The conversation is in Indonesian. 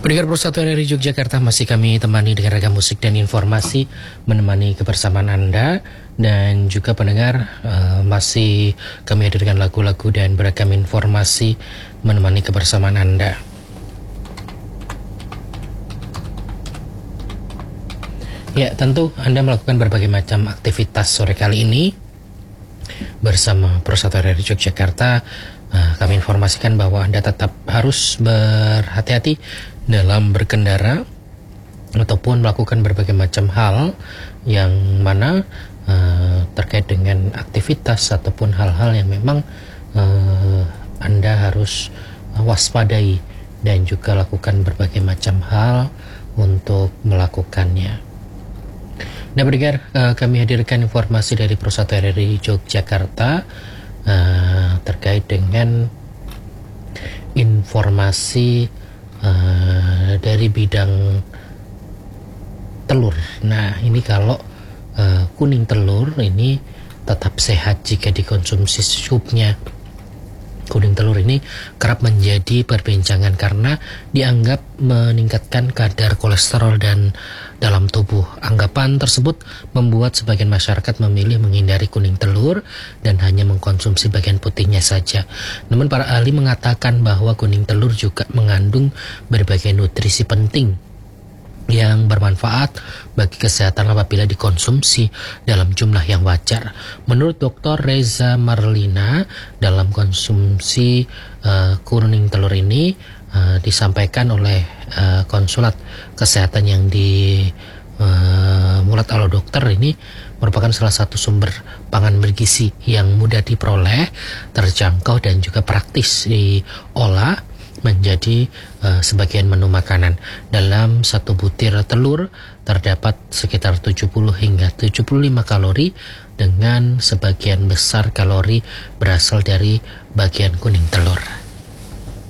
Pendengar Persatuan dari Yogyakarta, masih kami temani dengan ragam musik dan informasi menemani kebersamaan Anda. Dan juga pendengar, masih kami hadirkan lagu-lagu dan beragam informasi menemani kebersamaan Anda. Ya, tentu Anda melakukan berbagai macam aktivitas sore kali ini bersama Persatuan dari Yogyakarta. Kami informasikan bahwa Anda tetap harus berhati-hati dalam berkendara ataupun melakukan berbagai macam hal yang mana terkait dengan aktivitas ataupun hal-hal yang memang Anda harus waspadai dan juga lakukan berbagai macam hal untuk melakukannya. Nah, pendengar, kami hadirkan informasi dari Persatuan RRI Yogyakarta terkait dengan informasi dari bidang telur. Nah, ini kalau kuning telur ini tetap sehat jika dikonsumsi supnya. Kuning telur ini kerap menjadi perbincangan karena dianggap meningkatkan kadar kolesterol dan dalam tubuh. Anggapan tersebut membuat sebagian masyarakat memilih menghindari kuning telur dan hanya mengkonsumsi bagian putihnya saja. Namun para ahli mengatakan bahwa kuning telur juga mengandung berbagai nutrisi penting yang bermanfaat bagi kesehatan apabila dikonsumsi dalam jumlah yang wajar. Menurut Dr. Reza Marlina, dalam konsumsi kuning telur ini disampaikan oleh konsulat kesehatan yang dimulat oleh dokter, ini merupakan salah satu sumber pangan bergizi yang mudah diperoleh, terjangkau dan juga praktis diolah menjadi sebagian menu makanan. Dalam satu butir telur terdapat sekitar 70 hingga 75 kalori, dengan sebagian besar kalori berasal dari bagian kuning telur.